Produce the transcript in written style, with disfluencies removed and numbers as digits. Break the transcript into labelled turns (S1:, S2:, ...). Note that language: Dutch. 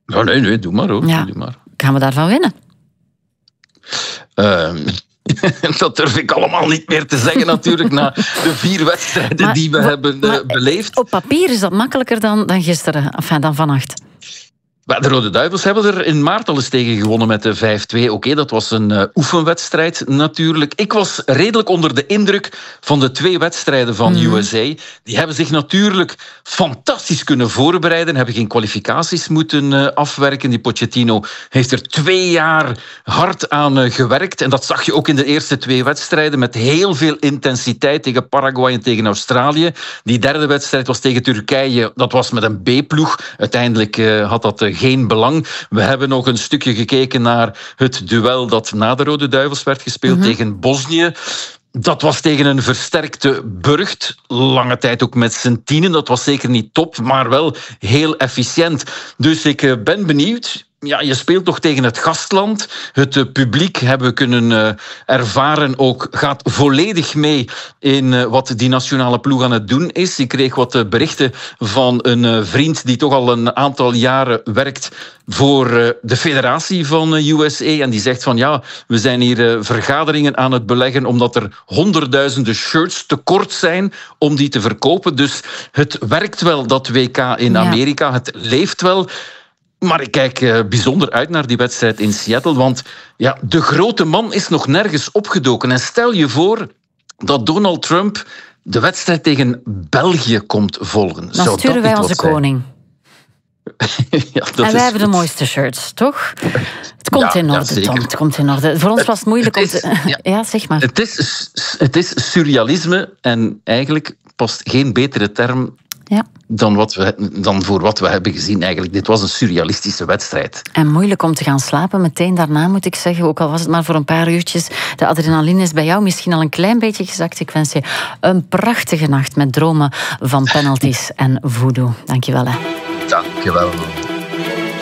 S1: Nee, doe maar hoor.
S2: Ja.
S1: Doe maar.
S2: Gaan we daarvan winnen?
S1: Dat durf ik allemaal niet meer te zeggen natuurlijk, na de 4 wedstrijden die we hebben beleefd.
S2: Op papier is dat makkelijker dan gisteren, dan vannacht.
S1: De Rode Duivels hebben er in maart al eens tegen gewonnen met de 5-2. Oké, dat was een oefenwedstrijd natuurlijk. Ik was redelijk onder de indruk van de 2 wedstrijden van USA. Die hebben zich natuurlijk fantastisch kunnen voorbereiden. Hebben geen kwalificaties moeten afwerken. Die Pochettino heeft er 2 jaar hard aan gewerkt. En dat zag je ook in de eerste 2 wedstrijden. Met heel veel intensiteit tegen Paraguay en tegen Australië. Die derde wedstrijd was tegen Turkije. Dat was met een B-ploeg. Uiteindelijk had dat geen belang. We hebben nog een stukje gekeken naar het duel dat na de Rode Duivels werd gespeeld tegen Bosnië. Dat was tegen een versterkte Burgt. Lange tijd ook met z'n 10. Dat was zeker niet top, maar wel heel efficiënt. Dus ik ben benieuwd. Ja, je speelt toch tegen het gastland. Het publiek, hebben we kunnen ervaren, ook gaat volledig mee in wat die nationale ploeg aan het doen is. Ik kreeg wat berichten van een vriend die toch al een aantal jaren werkt voor de federatie van USA. En die zegt van ja, we zijn hier vergaderingen aan het beleggen omdat er honderdduizenden shirts tekort zijn om die te verkopen. Dus het werkt wel, dat WK in Amerika. Het leeft wel. Maar ik kijk bijzonder uit naar die wedstrijd in Seattle, want ja, de grote man is nog nergens opgedoken. En stel je voor dat Donald Trump de wedstrijd tegen België komt volgen.
S2: Dan sturen wij onze koning.
S1: Ja,
S2: en wij hebben de mooiste shirts, toch? Het komt in orde, Tom. Het komt in orde. Voor ons was het moeilijk om te... Ja, zeg maar.
S1: Het is surrealisme en eigenlijk past geen betere term dan voor wat we hebben gezien eigenlijk. Dit was een surrealistische wedstrijd.
S2: En moeilijk om te gaan slapen. Meteen daarna moet ik zeggen, ook al was het maar voor een paar uurtjes, de adrenaline is bij jou misschien al een klein beetje gezakt. Ik wens je een prachtige nacht met dromen van penalties en voodoo. Dank je wel.
S1: Dank je wel.